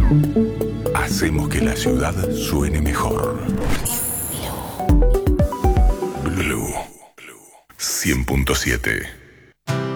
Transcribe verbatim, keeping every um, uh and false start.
Hacemos que la ciudad suene mejor. Blue. Blue. cien punto siete.